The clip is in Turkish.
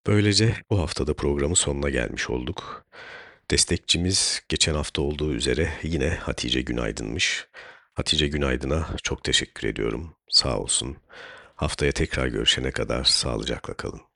Böylece bu haftada programın sonuna gelmiş olduk. Destekçimiz geçen hafta olduğu üzere yine Hatice Günaydın'mış. Hatice Günaydın'a çok teşekkür ediyorum. Sağ olsun. Haftaya tekrar görüşene kadar sağlıcakla kalın.